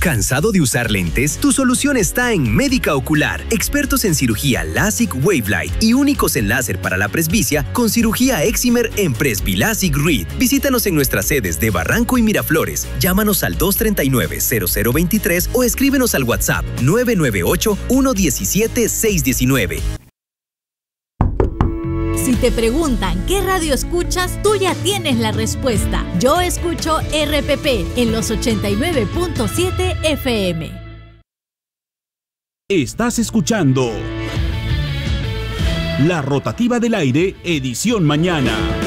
¿Cansado de usar lentes? Tu solución está en Médica Ocular, expertos en cirugía LASIK Wavelight y únicos en láser para la presbicia con cirugía Excimer en Presbilasic Reed. Visítanos en nuestras sedes de Barranco y Miraflores. Llámanos al 239-0023 o escríbenos al WhatsApp 998-117-619. Si te preguntan qué radio escuchas, tú ya tienes la respuesta. Yo escucho RPP en los 89.7 FM. Estás escuchando La Rotativa del Aire, edición mañana.